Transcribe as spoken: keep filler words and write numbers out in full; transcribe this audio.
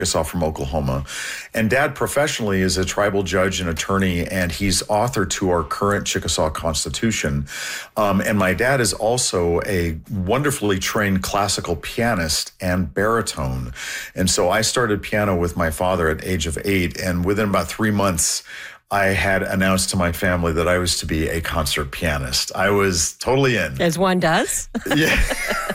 Chickasaw from Oklahoma. And Dad professionally is a tribal judge and attorney, and he's author to our current Chickasaw Constitution. Um, and my dad is also a wonderfully trained classical pianist and baritone. And so I started piano with my father at age of eight, and within about three months, I had announced to my family that I was to be a concert pianist. I was totally in. As one does. Yeah.